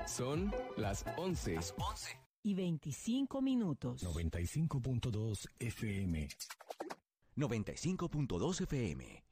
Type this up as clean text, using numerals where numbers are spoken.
Son las 11. Y 25 minutos. 95.2 FM. 95.2 FM.